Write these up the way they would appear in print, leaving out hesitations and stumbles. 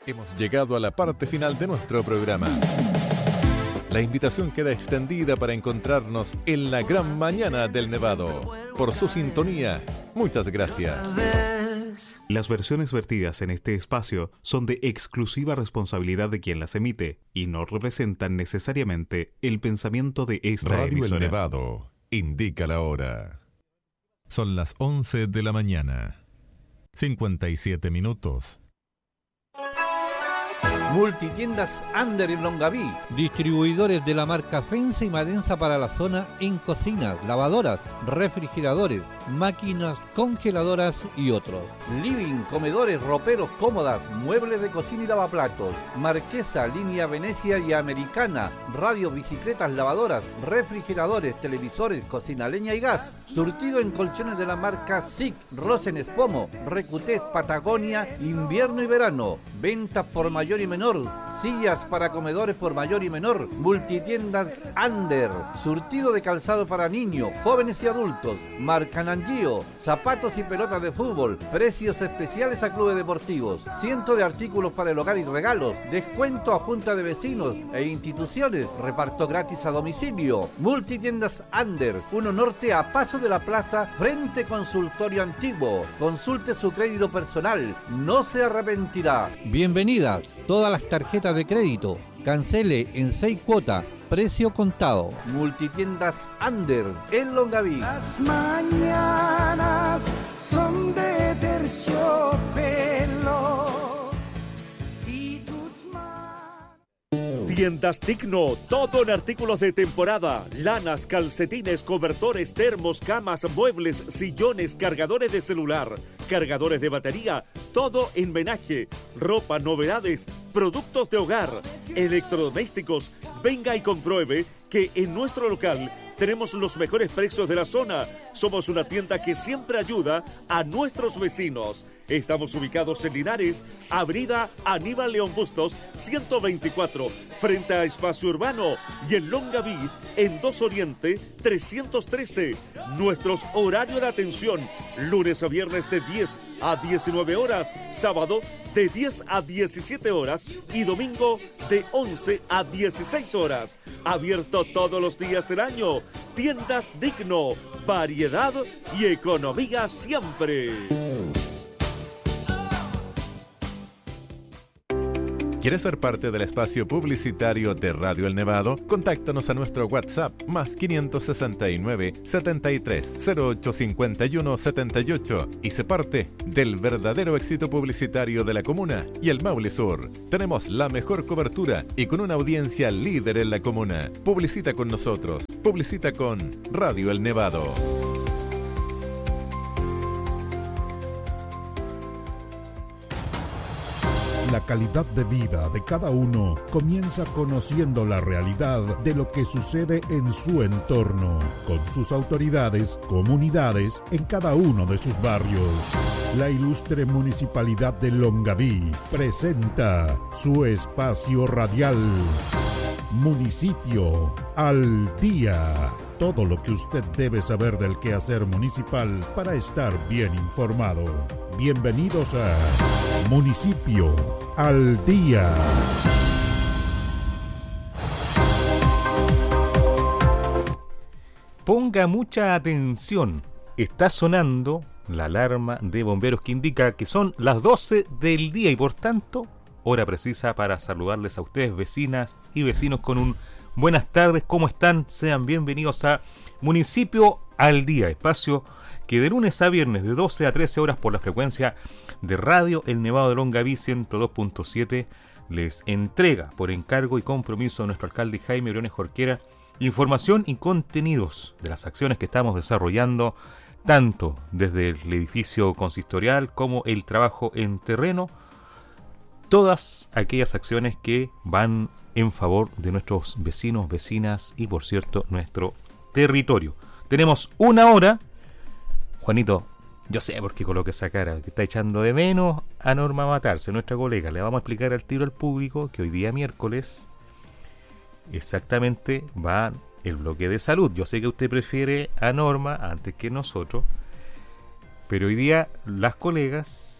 Hemos llegado a la parte final de nuestro programa. La invitación queda extendida para encontrarnos en la gran mañana del Nevado. Por su sintonía, muchas gracias. Las versiones vertidas en este espacio son de exclusiva responsabilidad de quien las emite y no representan necesariamente el pensamiento de esta Radio emisora. El Nevado indica la hora. Son las 11 de la mañana. 57 minutos. Multitiendas Ander en Longaví, distribuidores de la marca Fensa y Marensa para la zona en cocinas, lavadoras, refrigeradores, máquinas congeladoras y otros. Living, comedores, roperos, cómodas, muebles de cocina y lavaplatos. Marquesa, línea Venecia y Americana, radio, bicicletas, lavadoras, refrigeradores, televisores, cocina leña y gas. Surtido en colchones de la marca SIC, Rosen Espomo, Recutés, Patagonia, invierno y verano. Ventas por mayor y menor, sillas para comedores por mayor y menor. Multitiendas Ander, surtido de calzado para niños, jóvenes y adultos. Marca Nangio, zapatos y pelotas de fútbol, precios especiales a clubes deportivos, cientos de artículos para el hogar y regalos, descuento a junta de vecinos e instituciones, reparto gratis a domicilio. Multitiendas Ander, 1 Norte a paso de la plaza, frente consultorio antiguo. Consulte su crédito personal, no se arrepentirá. Bienvenidas todas las tarjetas de crédito. Cancele en 6 cuotas, precio contado. Multitiendas Ander en Longaví. Las mañanas son de terciopelo. Si tus Tiendas Digno, todo en artículos de temporada, lanas, calcetines, cobertores, termos, camas, muebles, sillones, cargadores de celular, cargadores de batería, todo en menaje, ropa, novedades, productos de hogar, electrodomésticos. Venga y compruebe que en nuestro local tenemos los mejores precios de la zona. Somos una tienda que siempre ayuda a nuestros vecinos. Estamos ubicados en Linares, Avenida Aníbal León Bustos, 124, frente a Espacio Urbano, y en Longaví, en 2 Oriente, 313. Nuestros horarios de atención, lunes a viernes de 10 a 19 horas, sábado de 10 a 17 horas y domingo de 11 a 16 horas. Abierto todos los días del año. Tiendas Digno, variedad y economía siempre. ¿Quieres ser parte del espacio publicitario de Radio El Nevado? Contáctanos a nuestro WhatsApp más 569 73 08 51 78 y sé parte del verdadero éxito publicitario de la comuna y el Maule Sur. Tenemos la mejor cobertura y con una audiencia líder en la comuna. Publicita con nosotros. Publicita con Radio El Nevado. La calidad de vida de cada uno comienza conociendo la realidad de lo que sucede en su entorno, con sus autoridades, comunidades, en cada uno de sus barrios. La ilustre Municipalidad de Longaví presenta su espacio radial, Municipio al Día. Todo lo que usted debe saber del quehacer municipal para estar bien informado. Bienvenidos a Municipio al Día. Ponga mucha atención. Está sonando la alarma de bomberos que indica que son las 12 del día y por tanto, hora precisa para saludarles a ustedes, vecinas y vecinos, con un buenas tardes. ¿Cómo están? Sean bienvenidos a Municipio al Día, espacio que de lunes a viernes de 12 a 13 horas por la frecuencia de Radio El Nevado de Longaví 102.7 les entrega por encargo y compromiso de nuestro alcalde Jaime Briones Jorquera información y contenidos de las acciones que estamos desarrollando tanto desde el edificio consistorial como el trabajo en terreno, todas aquellas acciones que van en favor de nuestros vecinos, vecinas y por cierto nuestro territorio. Tenemos una hora. Juanito, yo sé por qué coloca esa cara, que está echando de menos a Norma Matarse, nuestra colega. Le vamos a explicar al tiro al público que hoy día miércoles exactamente va el bloque de salud. Yo sé que usted prefiere a Norma antes que nosotros, pero hoy día las colegas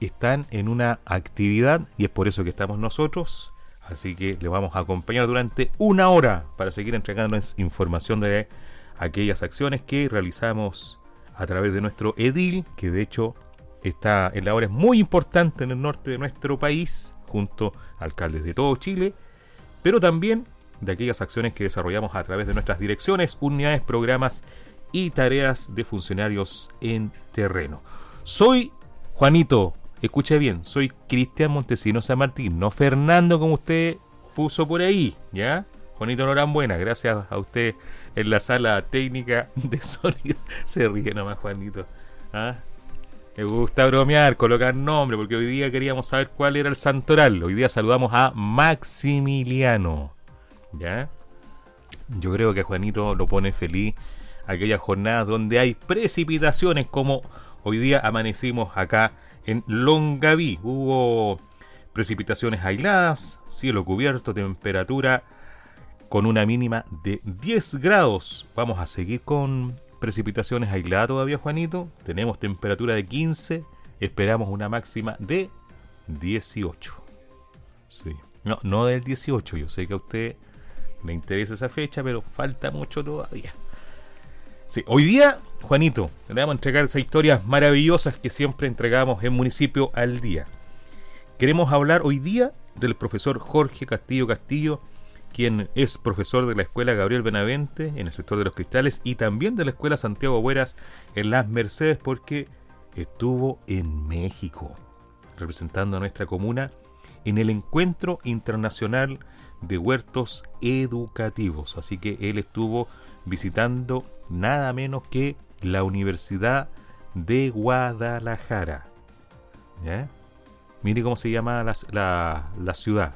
están en una actividad y es por eso que estamos nosotros. Así que le vamos a acompañar durante 1 hora para seguir entregándoles información de aquellas acciones que realizamos a través de nuestro edil, que de hecho está en labores muy importantes en el norte de nuestro país, junto a alcaldes de todo Chile, pero también de aquellas acciones que desarrollamos a través de nuestras direcciones, unidades, programas y tareas de funcionarios en terreno. Soy Juanito, escuche bien, soy Cristian Montesinos San Martín, no Fernando como usted puso por ahí, ¿ya? Juanito Norambuena, gracias a usted en la sala técnica de sonido. Se ríe nomás Juanito. ¿Ah? Me gusta bromear, colocar nombre, porque hoy día queríamos saber cuál era el santoral. Hoy día saludamos a Maximiliano, ¿ya? Yo creo que a Juanito lo pone feliz aquellas jornadas donde hay precipitaciones, como hoy día amanecimos acá en Longaví. Hubo precipitaciones aisladas, cielo cubierto, temperatura con una mínima de 10 grados. Vamos a seguir con precipitaciones aisladas todavía, Juanito. Tenemos temperatura de 15, esperamos una máxima de 18. Sí. No del 18, yo sé que a usted le interesa esa fecha, pero falta mucho todavía. Sí, hoy día, Juanito, le vamos a entregar esas historias maravillosas que siempre entregamos en Municipio al Día. Queremos hablar hoy día del profesor Jorge Castillo, quien es profesor de la Escuela Gabriel Benavente en el sector de Los Cristales y también de la Escuela Santiago Bueras en Las Mercedes, porque estuvo en México representando a nuestra comuna en el Encuentro Internacional de Huertos Educativos. Así que él estuvo visitando nada menos que la Universidad de Guadalajara, ¿ya? Mire cómo se llama la ciudad.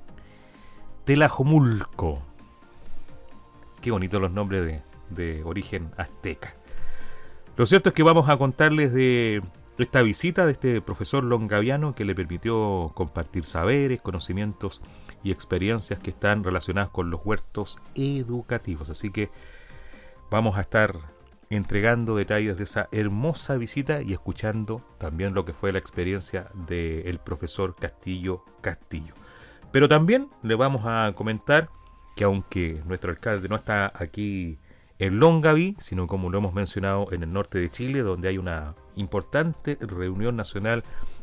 Tlajomulco. Qué bonitos los nombres de origen azteca. Lo cierto es que vamos a contarles de esta visita de este profesor longaviano que le permitió compartir saberes, conocimientos y experiencias que están relacionadas con los huertos educativos. Así que vamos a estar entregando detalles de esa hermosa visita y escuchando también lo que fue la experiencia del profesor Castillo. Pero también le vamos a comentar que aunque nuestro alcalde no está aquí en Longaví, sino como lo hemos mencionado en el norte de Chile, donde hay una importante reunión nacional